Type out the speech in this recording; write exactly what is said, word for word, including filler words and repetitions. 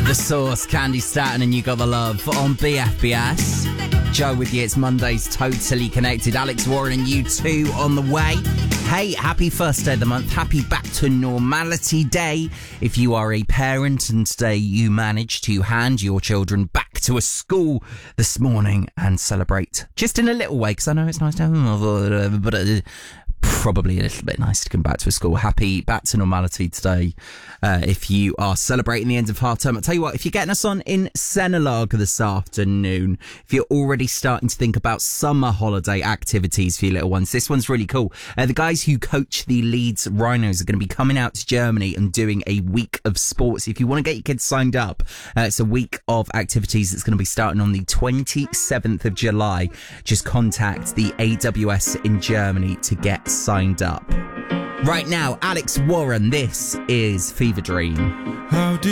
The Source, Candy Staton, and You Got the Love on B F B S. Joe with you. It's Monday's Totally Connected. Alex Warren and you two on the way. Hey, happy first day of the month. Happy back to normality day. If you are a parent and today you managed to hand your children back to a school this morning and celebrate just in a little way, because I know it's nice to have them, but uh, probably a little bit nice to come back to a school. Happy back to normality today. Uh, if you are celebrating the end of half term, I'll tell you what, if you're getting us on in Senelag this afternoon, if you're already starting to think about summer holiday activities for your little ones, this one's really cool. Uh, the guys who coach the Leeds Rhinos are going to be coming out to Germany and doing a week of sports. If you want to get your kids signed up, uh, it's a week of activities that's going to be starting on the twenty-seventh of July. Just contact the A W S in Germany to get signed up. Right now, Alex Warren, this is Fever Dream. How